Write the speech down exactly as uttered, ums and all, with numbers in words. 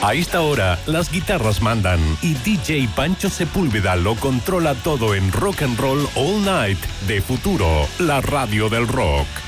A esta hora, las guitarras mandan y D J Pancho Sepúlveda lo controla todo en Rock and Roll All Night de Futuro, la radio del rock.